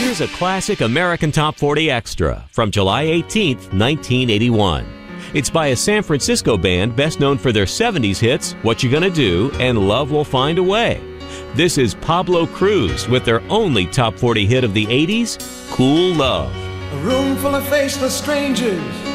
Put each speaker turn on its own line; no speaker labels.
Here's a classic American Top 40 extra from July 18th, 1981. It's by a San Francisco band best known for their 70s hits, What You Gonna Do and Love Will Find a Way. This is Pablo Cruz with their only Top 40 hit of the 80s, Cool Love.
A room full of faceless strangers,